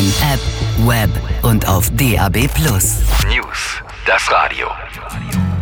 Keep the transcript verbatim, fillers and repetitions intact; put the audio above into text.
App, Web und auf D A B plus. News, das Radio.